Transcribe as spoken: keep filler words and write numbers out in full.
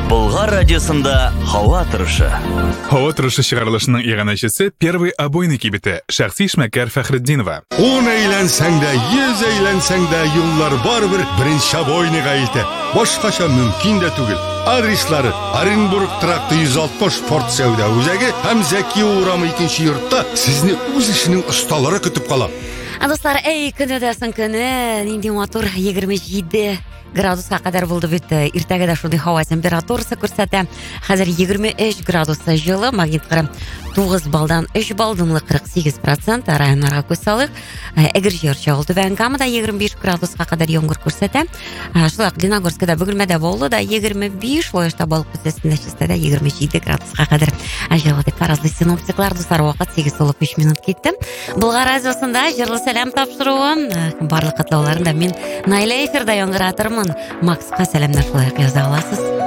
Болгар радиосында һава торышы. Һава торышы чыгарылышының иганәчесе первый обойный кибете шәхси эшмәкәр Фәхретдинова. Он әйләнсәң дә, йөз әйләнсәң дә юллар барыбер беренче обойныйга илтә. Башкача мөмкин дә түгел. Адреслары: Оренбург тракты йөз алтмыш Форт Сәүдә үзәге һәм Зәки урамы икенче йортта сезне үз эшенең осталары көтеп кала. Достар, әй көнедәсен көне, нинди матур егерме җиде градуска кадәр булды бит. Иртәгә дә шундый һава температурасы күрсәтә. Хәзер егерме өч градуска җылы, магниткары тугыз балдан өч бал, дымлы кырык сигез процент, районнарга күз салыйк. Әгер җир чагыл түбән Камада егерме биш градуска кадәр яңгыр күрсәтә. Шулай Леногорскда бөгелмәдә булды да егерме биш, Лоешта балык күсәсендә чистәдә егерме җиде градуска кадәр. Җылы дип фаразлы синоптиклар. Дуслар, вакыт сигез тулып биш минут китте. Болгар радиосында җырлы сәлам тапшыруым. Барлык катлауларында мин Найля эфирда яңгыратырмын. Макска сәламнар шулай яза аласыз.